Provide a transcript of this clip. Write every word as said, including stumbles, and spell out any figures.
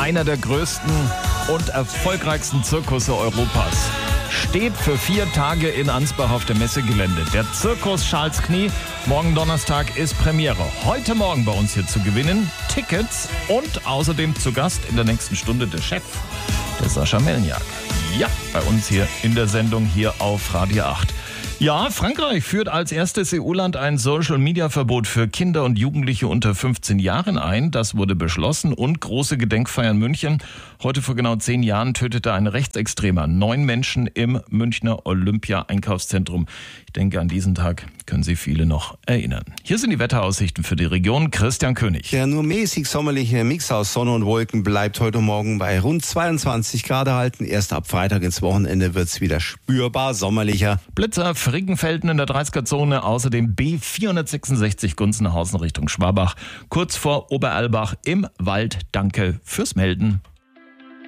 einer der größten und erfolgreichsten Zirkusse Europas, steht für vier Tage in Ansbach auf dem Messegelände. Der Zirkus Charles Knie. Morgen Donnerstag ist Premiere. Heute Morgen bei uns hier zu gewinnen Tickets und außerdem zu Gast in der nächsten Stunde der Chef, der Sascha Melniak. Ja, bei uns hier in der Sendung hier auf Radio acht. Ja, Frankreich führt als erstes E U-Land ein Social-Media-Verbot für Kinder und Jugendliche unter fünfzehn Jahren ein. Das wurde beschlossen und große Gedenkfeier in München. Heute vor genau zehn Jahren tötete ein Rechtsextremer neun Menschen im Münchner Olympia-Einkaufszentrum. Ich denke, an diesen Tag können sich viele noch erinnern. Hier sind die Wetteraussichten für die Region. Christian König. Der nur mäßig sommerliche Mix aus Sonne und Wolken bleibt heute Morgen bei rund zweiundzwanzig Grad halten. Erst ab Freitag ins Wochenende wird es wieder spürbar sommerlicher. Blitzer Frickenfelden in der dreißiger-Zone, außerdem B vierhundertsechsundsechzig Gunzenhausen Richtung Schwabach, kurz vor Oberalbach im Wald. Danke fürs Melden.